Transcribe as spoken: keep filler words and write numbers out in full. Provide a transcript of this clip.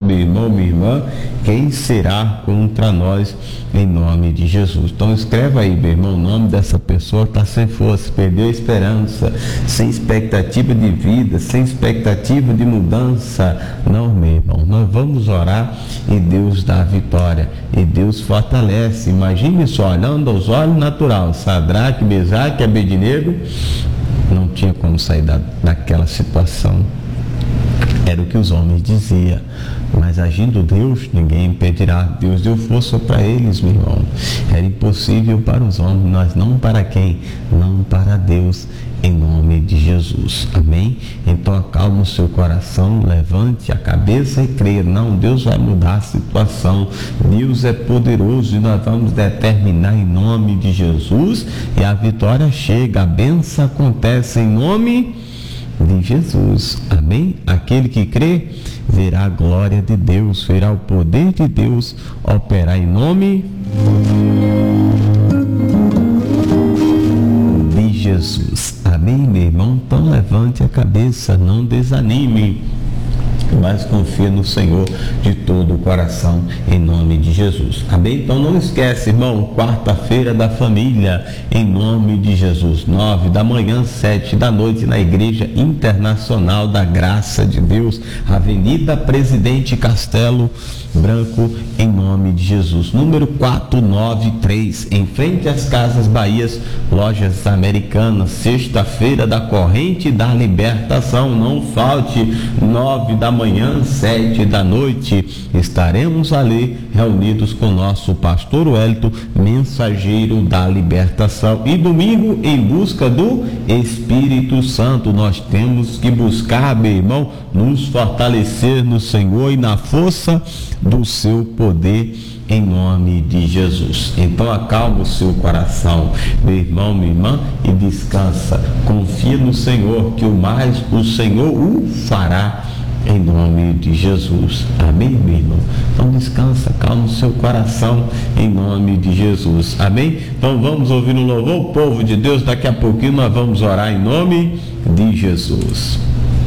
meu irmão, minha irmã, quem será contra nós em nome de Jesus? Então escreva aí, meu irmão, o nome dessa pessoa que está sem força, perdeu a esperança, sem expectativa de vida, sem expectativa de mudança. Não, meu irmão, nós vamos orar e Deus dá a vitória, e Deus fortalece. Imagine só, olhando aos olhos natural, Sadraque, Mesaque e Abednego não tinha como sair da, daquela situação. Era o que os homens diziam, mas agindo Deus, ninguém impedirá. Deus deu força para eles, meu irmão. Era impossível para os homens, mas não para quem? Não para Deus, em nome de Jesus. Amém? Então acalma o seu coração, levante a cabeça e creia. Não, Deus vai mudar a situação. Deus é poderoso e nós vamos determinar em nome de Jesus, e a vitória chega, a bênção acontece em nome de Jesus. Amém? Aquele que crê verá a glória de Deus, verá o poder de Deus operar em nome de Jesus. Amém, meu irmão? Então levante a cabeça, não desanime, mas confia no Senhor de todo o coração, em nome de Jesus. Amém? Então não esquece, irmão, quarta-feira da família, em nome de Jesus, nove da manhã, sete da noite, na Igreja Internacional da Graça de Deus, Avenida Presidente Castelo Branco, em nome de Jesus, número quatrocentos e noventa e três, em frente às Casas Bahias, Lojas Americanas, sexta-feira da Corrente da Libertação. Não falte, nove da manhã, sete da noite, estaremos ali reunidos com nosso pastor Wellington, mensageiro da libertação. E domingo, em busca do Espírito Santo, nós temos que buscar, meu irmão, nos fortalecer no Senhor e na força do seu poder, em nome de Jesus. Então acalma o seu coração, meu irmão, minha irmã, e descansa. Confia no Senhor, que o mais o Senhor o fará, em nome de Jesus. Amém, meu irmão? Então descansa, calma o seu coração, em nome de Jesus. Amém? Então vamos ouvir um louvor, povo de Deus. Daqui a pouquinho nós vamos orar em nome de Jesus.